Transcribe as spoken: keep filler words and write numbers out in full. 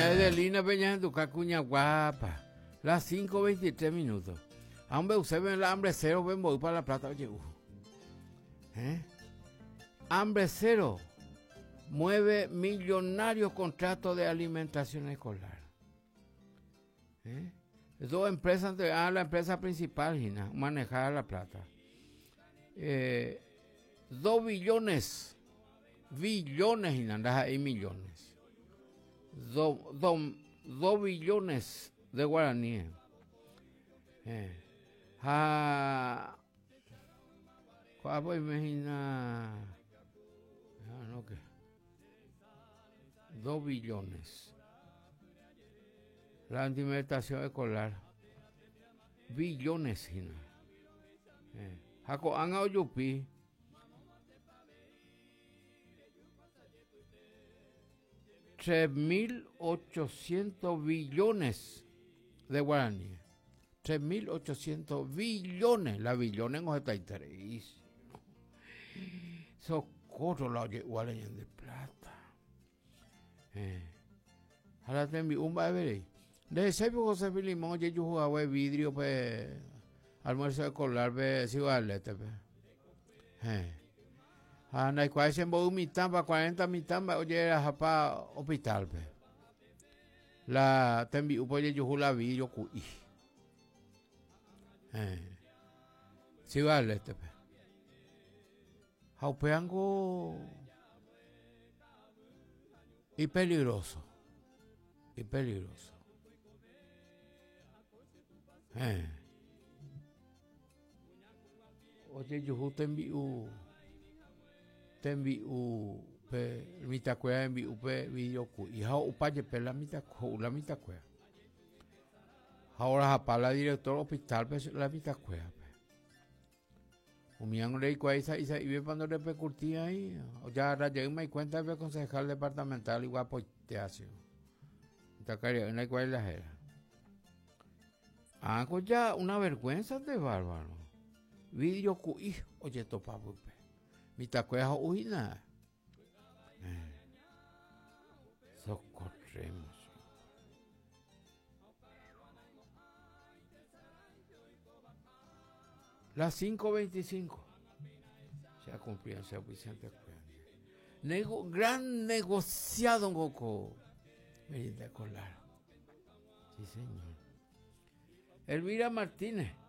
Edelina Peña en tu cacuña guapa. Las cinco veintitrés minutos. Hombre, usted ve el hambre cero, ven, voy para La Plata. Oye, uh. ¿Eh? Hambre cero mueve millonarios contratos de alimentación escolar. ¿Eh? Dos empresas, ah, la empresa principal, Gina, manejar La Plata. Eh, dos billones, billones, Gina, andas ahí millones. Dos do, do billones de guaraníes. Eh. Ah, ¿cuál voy a imaginar? Ah, no, ¿qué? Dos billones. La alimentación escolar. Billones, Gina. Eh. Jaco han oyupi. Tres mil ochocientos billones de guaraníes. Tres mil ochocientos billones. La billones en ochenta y tres. Socorro la oye igual de plata. Eh. Ahora te envío un baile. De ese José Filimón, yo jugaba de vidrio, pues, almuerzo escolar, pues, si vale, pues. Eh. Anda, y cuál se envolvió mi tamba, cuarenta mi tamba, oye, era para hospital, pues. La, te envío, pues, yo jugaba vidrio, cuí. Eh. Si vale, pues. Jaupeango. Y peligroso. Y peligroso. Eh. Oye, yo te envío, te envío, pe, mi tacuea envío, pe, video, y ha upaye pe la mitad, la mitad cuea. Ahora para la director hospital, pe, la mitad cuea, pe. Umian rey cuea isa, isa, y ve cuando le pecurtía ahí, ya ahora llegué me cuenta de concejal departamental igual por teatro. Tacaria, en la cual la era. Ah, pues ya una vergüenza de bárbaro. Video cuí, oye, topa, pues. Mi tacueja uina. Eh. Socorremos. Las cinco veinticinco. Se ha cumplido, se ha Vicente Nego, gran negociado en Goco. Merita Colar. Sí, señor. Elvira Martínez.